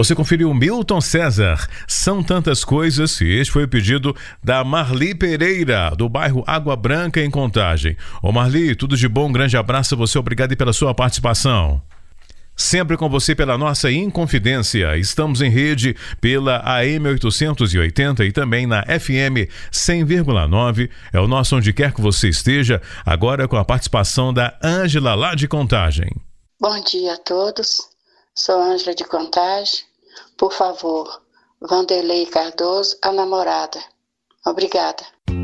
Você conferiu Milton César, São Tantas Coisas, e este foi o pedido da Marli Pereira, do bairro Água Branca, em Contagem. Ô Marli, tudo de bom, um grande abraço a você, obrigado pela sua participação. Sempre com você pela nossa Inconfidência. Estamos em rede pela AM 880 e também na FM 100,9. É o nosso onde quer que você esteja, agora com a participação da Ângela, lá de Contagem. Bom dia a todos, sou Ângela de Contagem. Por favor, Vanderlei Cardoso, A Namorada. Obrigada.